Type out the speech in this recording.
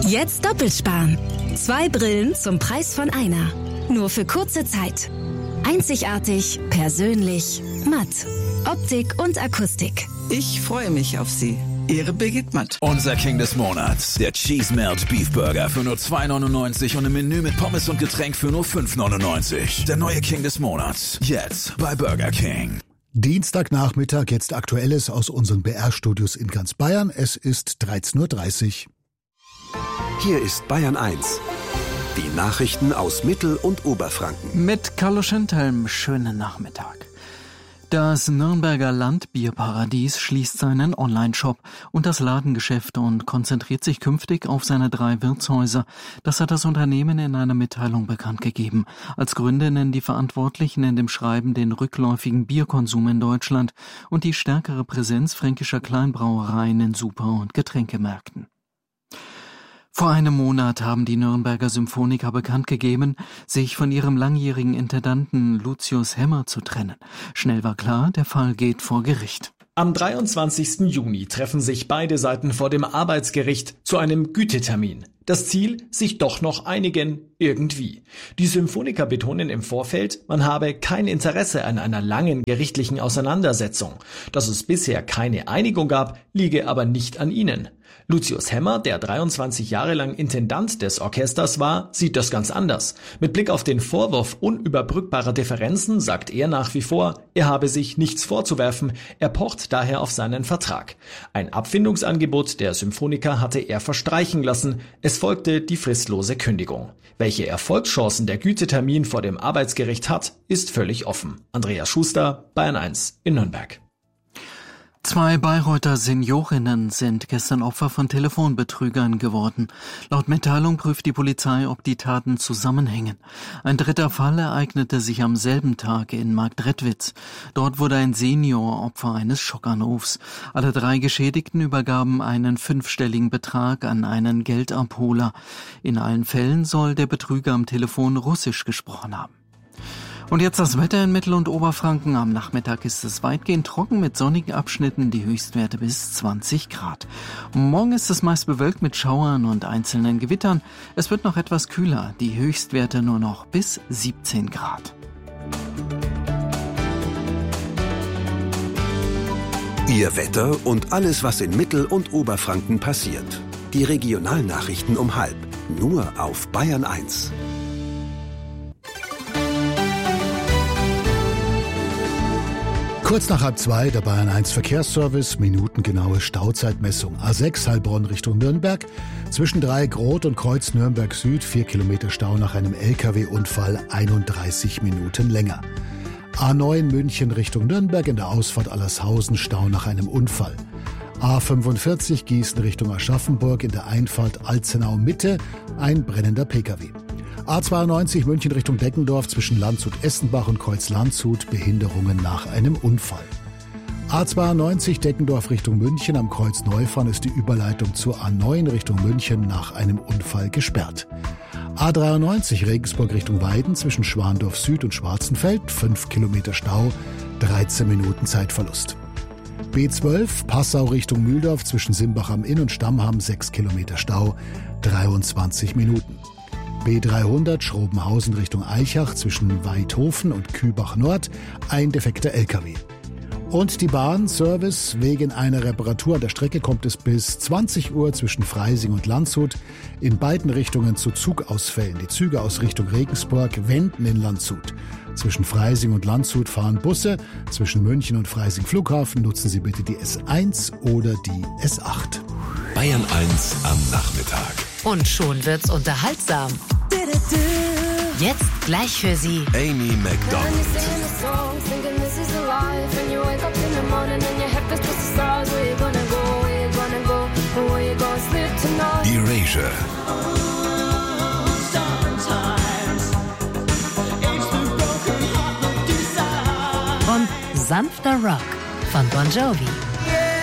Jetzt doppelt sparen. 2 Brillen zum Preis von einer. Nur für kurze Zeit. Einzigartig, persönlich, matt. Optik und Akustik. Ich freue mich auf Sie. Ihre Birgit Matt. Unser King des Monats. Der Cheese Melt Beef Burger für nur 2,99 und im Menü mit Pommes und Getränk für nur 5,99. Der neue King des Monats. Jetzt bei Burger King. Dienstagnachmittag, jetzt Aktuelles aus unseren BR-Studios in ganz Bayern. Es ist 13.30 Uhr. Hier ist Bayern 1. Die Nachrichten aus Mittel- und Oberfranken. Mit Carlo Schentelm, schönen Nachmittag. Das Nürnberger Landbierparadies schließt seinen Online-Shop und das Ladengeschäft und konzentriert sich künftig auf seine 3 Wirtshäuser. Das hat das Unternehmen in einer Mitteilung bekannt gegeben. Als Gründe nennen die Verantwortlichen in dem Schreiben den rückläufigen Bierkonsum in Deutschland und die stärkere Präsenz fränkischer Kleinbrauereien in Super- und Getränkemärkten. Vor einem Monat haben die Nürnberger Symphoniker bekannt gegeben, sich von ihrem langjährigen Intendanten Lucius Hemmer zu trennen. Schnell war klar, der Fall geht vor Gericht. Am 23. Juni treffen sich beide Seiten vor dem Arbeitsgericht zu einem Gütetermin. Das Ziel, sich doch noch einigen, irgendwie. Die Symphoniker betonen im Vorfeld, man habe kein Interesse an einer langen gerichtlichen Auseinandersetzung. Dass es bisher keine Einigung gab, liege aber nicht an ihnen. Lucius Hemmer, der 23 Jahre lang Intendant des Orchesters war, sieht das ganz anders. Mit Blick auf den Vorwurf unüberbrückbarer Differenzen sagt er nach wie vor, er habe sich nichts vorzuwerfen, er pocht daher auf seinen Vertrag. Ein Abfindungsangebot der Symphoniker hatte er verstreichen lassen, es folgte die fristlose Kündigung. Welche Erfolgschancen der Gütetermin vor dem Arbeitsgericht hat, ist völlig offen. Andreas Schuster, Bayern 1 in Nürnberg. 2 Bayreuther Seniorinnen sind gestern Opfer von Telefonbetrügern geworden. Laut Mitteilung prüft die Polizei, ob die Taten zusammenhängen. Ein dritter Fall ereignete sich am selben Tag in Marktredwitz. Dort wurde ein Senior Opfer eines Schockanrufs. Alle 3 Geschädigten übergaben einen 5-stelligen Betrag an einen Geldabholer. In allen Fällen soll der Betrüger am Telefon Russisch gesprochen haben. Und jetzt das Wetter in Mittel- und Oberfranken. Am Nachmittag ist es weitgehend trocken mit sonnigen Abschnitten, die Höchstwerte bis 20 Grad. Morgen ist es meist bewölkt mit Schauern und einzelnen Gewittern. Es wird noch etwas kühler, die Höchstwerte nur noch bis 17 Grad. Ihr Wetter und alles, was in Mittel- und Oberfranken passiert. Die Regionalnachrichten um 12:30. Nur auf Bayern 1. Kurz nach 1:30 der Bayern 1 Verkehrsservice, minutengenaue Stauzeitmessung. A6 Heilbronn Richtung Nürnberg, zwischen Dreieck-Rot und Kreuz Nürnberg Süd, 4 Kilometer Stau nach einem LKW-Unfall, 31 Minuten länger. A9 München Richtung Nürnberg, in der Ausfahrt Allershausen Stau nach einem Unfall. A45 Gießen Richtung Aschaffenburg, in der Einfahrt Alzenau Mitte, ein brennender Pkw. A92 München Richtung Deckendorf, zwischen Landshut-Essenbach und Kreuz-Landshut, Behinderungen nach einem Unfall. A92 Deckendorf Richtung München, am Kreuz Neufahren ist die Überleitung zur A9 Richtung München nach einem Unfall gesperrt. A93 Regensburg Richtung Weiden, zwischen Schwandorf Süd und Schwarzenfeld, 5 Kilometer Stau, 13 Minuten Zeitverlust. B12 Passau Richtung Mühldorf, zwischen Simbach am Inn und Stammham, 6 Kilometer Stau, 23 Minuten. B300 Schrobenhausen Richtung Eichach, zwischen Weidhofen und Kübach Nord, ein defekter LKW. Und die Bahnservice, wegen einer Reparatur an der Strecke kommt es bis 20 Uhr zwischen Freising und Landshut in beiden Richtungen zu Zugausfällen. Die Züge aus Richtung Regensburg wenden in Landshut. Zwischen Freising und Landshut fahren Busse, zwischen München und Freising Flughafen nutzen Sie bitte die S1 oder die S8. Bayern 1 am Nachmittag. Und schon wird's unterhaltsam. Jetzt gleich für Sie Amy McDonald. Erasure. und Sanfter Rock von Bon Jovi.